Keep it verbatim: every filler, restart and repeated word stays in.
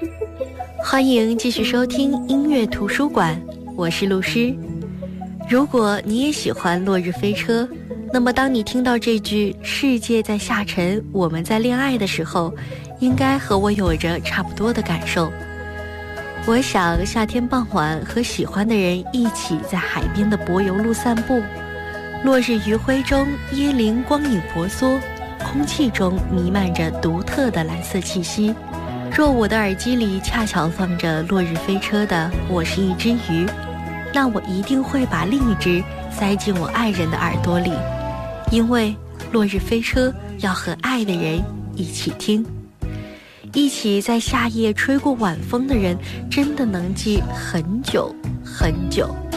欢迎继续收听音乐图书馆，我是露诗。如果你也喜欢落日飞车，那么当你听到这句世界在下沉，我们在恋爱的时候，应该和我有着差不多的感受。我想夏天傍晚和喜欢的人一起在海边的柏油路散步，落日余晖中椰林光影婆娑，空气中弥漫着独特的蓝色气息。若我的耳机里恰巧放着落日飞车的我是一只鱼，那我一定会把另一只塞进我爱人的耳朵里，因为落日飞车要和爱的人一起听。一起在夏夜吹过晚风的人，真的能记很久很久。